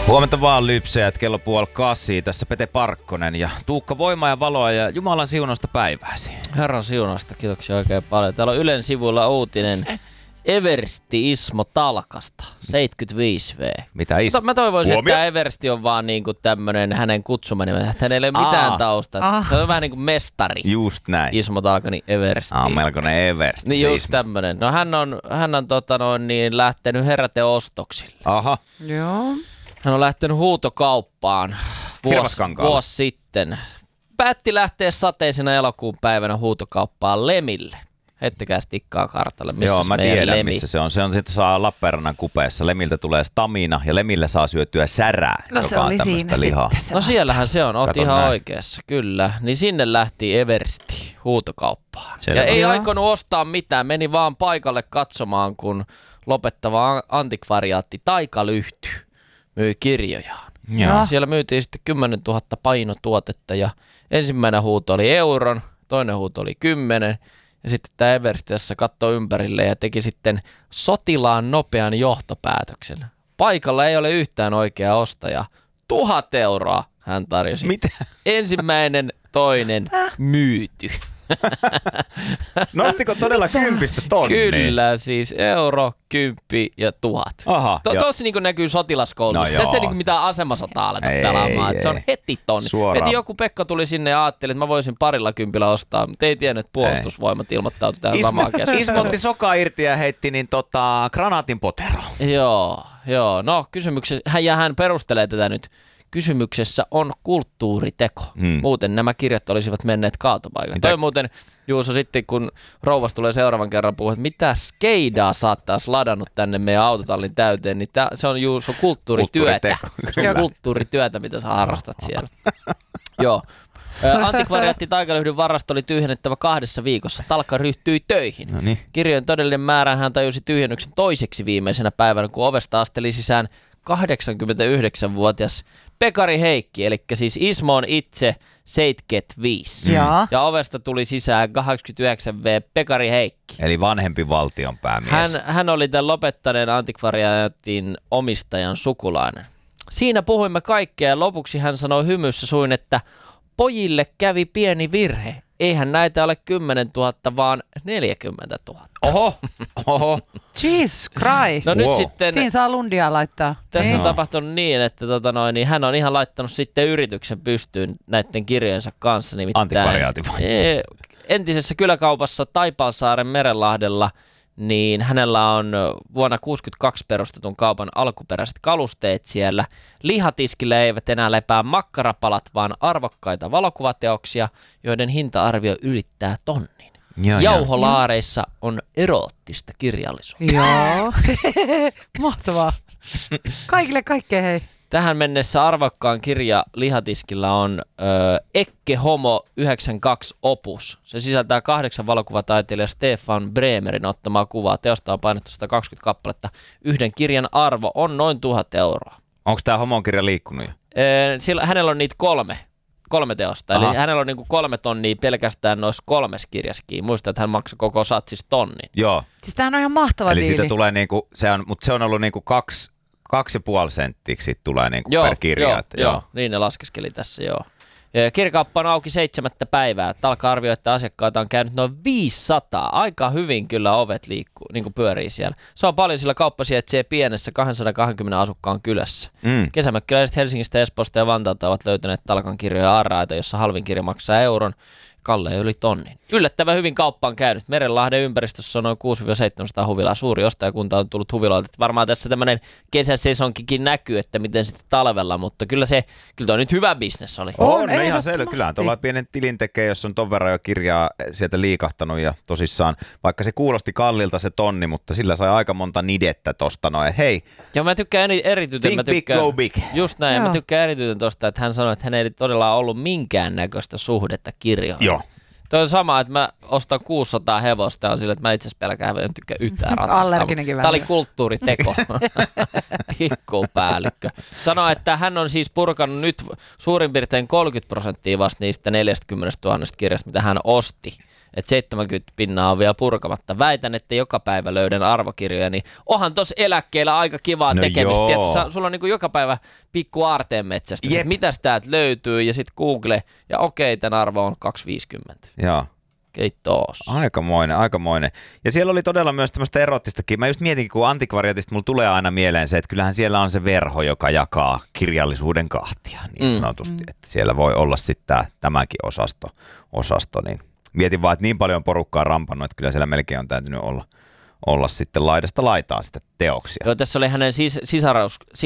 Huomenta vaan lypsäjät, kello 7:30. Tässä Pete Parkkonen ja Tuukka, voimaa ja valoa ja Jumalan siunausta päivääsi. Herran siunasta, kiitoksia oikein paljon. Täällä on Ylen sivuilla uutinen Eversti Ismo Talkasta, 75V. Mitä Ismo? Mä toivoisin, että Eversti on vaan niinku tämmönen hänen kutsumani, että hänellä ei ole mitään taustaa. Se on vähän niinku mestari. Just näin. Ismo Talka, niin Eversti. Melkoinen Eversti. Niin just tämmönen. No hän on lähtenyt heräteostoksille. Aha. Joo. Hän on lähtenyt huutokauppaan vuosi sitten. Päätti lähteä sateisena elokuun päivänä huutokauppaan Lemille. Heittäkää tikkaa kartalle, missä Joo, mä tiedän, Lemi? missä se on. Se on sitten saa Lappeenrannan kupeessa. Lemiltä tulee stamina ja Lemillä saa syötyä särää, no, se joka oli on tämmöistä lihaa. Se no siellähän se on, oot Kato ihan näin. oikeassa, kyllä. Niin sinne lähti Eversti huutokauppaan. Selvä. Ja ei aikonut ostaa mitään, meni vaan paikalle katsomaan, kun lopettava antikvariaatti Taikalyhty myi kirjojaan. Joo. Siellä myytiin sitten 10 000 painotuotetta ja ensimmäinen huuto oli euron, toinen huuto oli 10. Ja sitten tämä Eversti tässä katsoi ympärille ja teki sitten sotilaan nopean johtopäätöksen. Paikalla ei ole yhtään oikeaa ostajaa. 1000 euroa hän tarjosi. Mitä? Ensimmäinen, toinen, myyty. Nostiko todella 10 tonniin? Kyllä, siis euro, 10 ja 1000. Aha, Tuossa niin näkyy sotilaskoulutus. No Tässä ei joo. niin mitään asemasotaa aleta Ei, pelaamaan. ei. Se on heti tonni. Suoraan. Heti joku Pekka tuli sinne ja ajatteli, että mä voisin 200 ostaa, mutta ei tiennyt, että puolustusvoimat ilmoittautui tähän samaan Ismo keskusteluun. otti sokaa irti ja heitti granaatin poteroon. Joo. No hän perustelee tätä nyt. Kysymyksessä on kulttuuriteko. Muuten nämä kirjat olisivat menneet kaatopaikalle. Toi muuten, Juuso, sitten kun rouvas tulee seuraavan kerran puhua, että mitä skeidaa sä oot taas ladannut tänne meidän autotallin täyteen, niin se on Juuso kulttuurityötä. Se on kulttuurityötä, mitä sä harrastat siellä. Joo. Antikvariaatti Taikalyhdyn varasto oli tyhjennettävä 2 viikossa. Talka ryhtyi töihin. Noniin. Kirjojen todellinen määrä hän tajusi tyhjennyksen toiseksi viimeisenä päivänä, kun ovesta asteli sisään 89-vuotias Pekari Heikki, eli siis Ismo on itse 75. Ja ovesta tuli sisään 89V Pekari Heikki. Eli vanhempi valtionpäämies. Hän oli tämän lopettaneen antikvariaatin omistajan sukulainen. Siinä puhuimme kaikkea ja lopuksi hän sanoi hymyssä suin, että pojille kävi pieni virhe. Eihän näitä ole 10 000, vaan 40 000. Oho. Jesus Christ. No nyt sitten siinä saa lundia laittaa. tässä on tapahtunut niin, että niin hän on ihan laittanut sitten yrityksen pystyyn näiden kirjojensa kanssa. Antikvariaatin vai? Entisessä kyläkaupassa Taipalsaaren Merenlahdella, niin hänellä on vuonna 1962 perustetun kaupan alkuperäiset kalusteet siellä. Lihatiskillä eivät enää lepää makkarapalat, vaan arvokkaita valokuvateoksia, joiden hinta-arvio ylittää tonnin. Jauholaareissa on eroottista kirjallisuutta. Joo. Mahtavaa. Kaikille kaikkea, hei. Tähän mennessä arvokkaan kirja lihatiskillä on Ecce Homo 92 opus. Se sisältää 8 valokuvataiteilija Stefan Bremerin ottamaa kuvaa. Teosta on painettu 120 kappaletta. Yhden kirjan arvo on noin 1000 euroa. Onko tämä homon kirja liikkunut jo? Hänellä on niitä kolme teosta. Aha. Eli hänellä on niinku 3 tonnia pelkästään noissa 3 kirjaskin. Muista, että hän maksoi koko satsis tonnin. Joo. Siis tämähän on ihan mahtava Eli diili. siitä tulee mutta se on ollut 2,5 senttiksi siitä tulee per kirja. Joo, niin ne laskeskeli tässä, joo. Kirjakauppa on auki 7. päivää. Talka arvioi, että asiakkaita on käynyt noin 500. Aika hyvin kyllä ovet liikkuu, niin kuin pyörii siellä. Se on paljon, sillä kauppa sijaitsee pienessä 220 asukkaan kylässä. Kesämökkiläiset Helsingistä, Espoosta ja Vantaalta ovat löytäneet Talkan kirjoja Aaraita, jossa halvin kirja maksaa euron. Kalle yli tonnin. Yllättävän hyvin kauppa on käynyt. Merenlahden ympäristössä on noin 600-700 huvilaa. Suuri ostajakunta on tullut huviloilta. Varmaan tässä tämmöinen kesäsesonkikin näkyy, että miten sitten talvella, mutta kyllä toi nyt hyvä bisnes oli. On ihan selvä. Kyllähän tuolla pienen tilin tekee, jos on ton verran jo kirjaa sieltä liikahtanut ja tosissaan, vaikka se kuulosti kallilta se tonni, mutta sillä sai aika monta nidettä tosta noin. Hei, ja mä tykkään erityisen. think big, go big. Just näin. Joo. Mä tykkään erityisen tosta, että hän sanoi, että hän ei todella ollut minkäännäköistä suhdetta kirjoihin. Joo. Toi on sama, että mä ostan 600 hevosta ja on sillä, että mä itse asiassa pelkään, en tykkää yhtään ratsastaa. Allerginenkin Tää oli välillä. kulttuuriteko. Hikkuupäällikkö. Sanoi, että hän on siis purkanut nyt suurin piirtein 30% vasta niistä 40 000 kirjasta, mitä hän osti. että 70 pinnaa on vielä purkamatta. Väitän, että joka päivä löydän arvokirjoja, niin onhan tossa eläkkeellä aika kivaa tekemistä. Tiedätkö, sulla on niin kuin joka päivä pikku aarteenmetsästä, mitäs täältä löytyy, ja sitten Google, ja okei, tämän arvo on 250. Joo. Kiitos. Aikamoinen. Ja siellä oli todella myös tämmöistä erottistakin. Mä just mietin, kun antikvariatista mulla tulee aina mieleen se, että kyllähän siellä on se verho, joka jakaa kirjallisuuden kahtia niin sanotusti. Että siellä voi olla sitten tämäkin osasto. Niin mietin vaan, että niin paljon porukkaa rampannut, että kyllä siellä melkein on täytynyt olla sitten laidasta laitaa sitä teoksia. Joo, tässä oli hänen